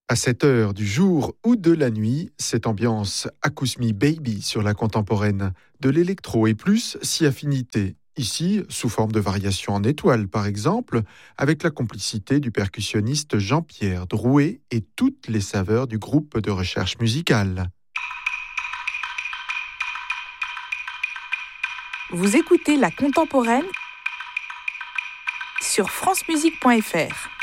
À cette heure du jour ou de la nuit, cette ambiance Acousme Baby sur la contemporaine, de l'électro et plus si affinité. Ici, sous forme de variation en étoile par exemple, avec la complicité du percussionniste Jean-Pierre Drouet et toutes les saveurs du groupe de recherche musicale. Vous écoutez La Contemporaine sur francemusique.fr.